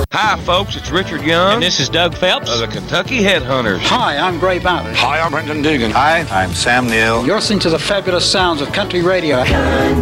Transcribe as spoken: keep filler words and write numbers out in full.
Hi, folks, it's Richard Young. And this is Doug Phelps of the Kentucky Headhunters. Hi, I'm Gray Ballard. Hi, I'm Brendan Dugan. Hi, I'm Sam Neill. You're listening to the fabulous sounds of country radio.